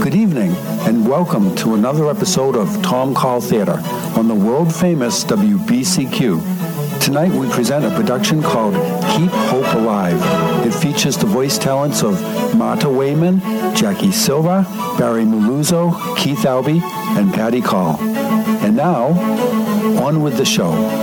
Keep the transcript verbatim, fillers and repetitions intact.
Good evening, and welcome to another episode of Tom Call Theater on the world-famous W B C Q. Tonight we present a production called Keep Hope Alive. It features the voice talents of Marta Wayman, Jackie Silva, Barry Maluzzo, Keith Albee, and Patty Call. And now, on with the show.